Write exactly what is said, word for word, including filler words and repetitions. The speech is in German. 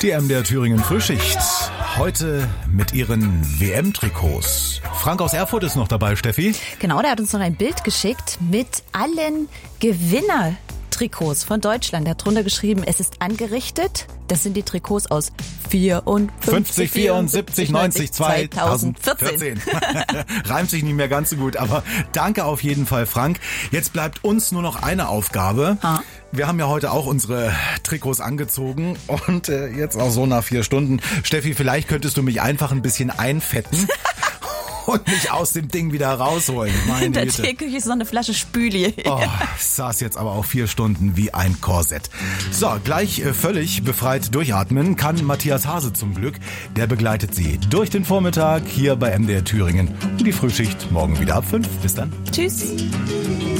Die M D R Thüringen Frühschicht. Heute mit ihren W M-Trikots. Frank aus Erfurt ist noch dabei, Steffi. Genau, der hat uns noch ein Bild geschickt mit allen Gewinner-Trikots von Deutschland. Er hat drunter geschrieben, es ist angerichtet. Das sind die Trikots aus vierundfünfzig, vierundsiebzig, neunzig, zweitausendvierzehn. Reimt sich nicht mehr ganz so gut, aber danke auf jeden Fall, Frank. Jetzt bleibt uns nur noch eine Aufgabe. Ha? Wir haben ja heute auch unsere Trikots angezogen und äh, jetzt auch so nach vier Stunden. Steffi, vielleicht könntest du mich einfach ein bisschen einfetten und mich aus dem Ding wieder rausholen. Meine In der Güte. Teeküche ist noch eine Flasche Spüli. Oh, ich saß jetzt aber auch vier Stunden wie ein Korsett. So, gleich äh, völlig befreit durchatmen kann Matthias Hase zum Glück. Der begleitet Sie durch den Vormittag hier bei M D R Thüringen. Und die Frühschicht morgen wieder ab fünf. Bis dann. Tschüss.